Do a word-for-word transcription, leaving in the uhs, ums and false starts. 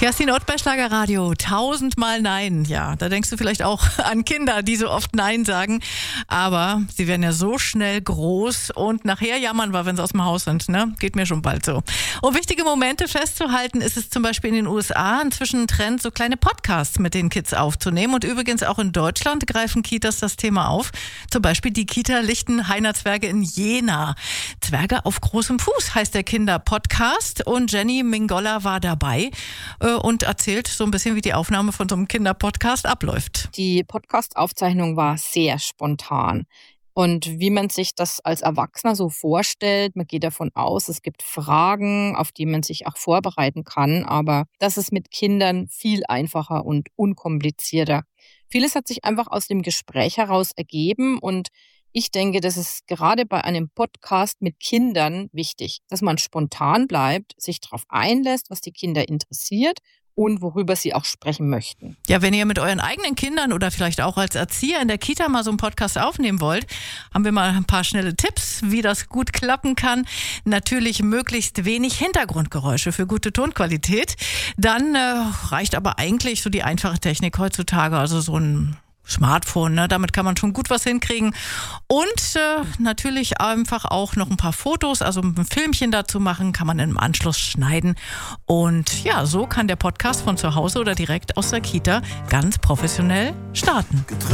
Kerstin Ott bei Schlagerradio. Tausendmal Nein. Ja, da denkst du vielleicht auch an Kinder, die so oft Nein sagen. Aber sie werden ja so schnell groß und nachher jammern wir, wenn sie aus dem Haus sind. Ne? Geht mir schon bald so. Um wichtige Momente festzuhalten, ist es zum Beispiel in den U S A inzwischen ein Trend, so kleine Podcasts mit den Kids aufzunehmen. Und übrigens auch in Deutschland greifen Kitas das Thema auf. Zum Beispiel die Kita Lichtenhainer Zwerge in Jena. Zwerge auf großem Fuß heißt der Kinderpodcast. Und Jenny Mingolla war dabei und erzählt so ein bisschen, wie die Aufnahme von so einem Kinderpodcast abläuft. Die Podcast-Aufzeichnung war sehr spontan. Und wie man sich das als Erwachsener so vorstellt, man geht davon aus, es gibt Fragen, auf die man sich auch vorbereiten kann, aber das ist mit Kindern viel einfacher und unkomplizierter. Vieles hat sich einfach aus dem Gespräch heraus ergeben und ich denke, das ist gerade bei einem Podcast mit Kindern wichtig, dass man spontan bleibt, sich darauf einlässt, was die Kinder interessiert und worüber sie auch sprechen möchten. Ja, wenn ihr mit euren eigenen Kindern oder vielleicht auch als Erzieher in der Kita mal so einen Podcast aufnehmen wollt, haben wir mal ein paar schnelle Tipps, wie das gut klappen kann. Natürlich möglichst wenig Hintergrundgeräusche für gute Tonqualität. Dann äh, reicht aber eigentlich so die einfache Technik heutzutage, also so ein Smartphone, ne? Damit kann man schon gut was hinkriegen. Und äh, natürlich einfach auch noch ein paar Fotos, also ein Filmchen dazu machen, kann man im Anschluss schneiden. Und ja, so kann der Podcast von zu Hause oder direkt aus der Kita ganz professionell starten.